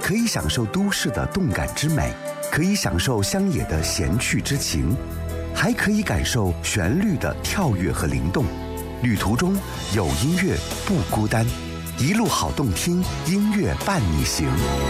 可以享受都市的动感之美，可以享受乡野的闲趣之情，还可以感受旋律的跳跃和灵动。旅途中有音乐不孤单，一路好动听，音乐伴你行。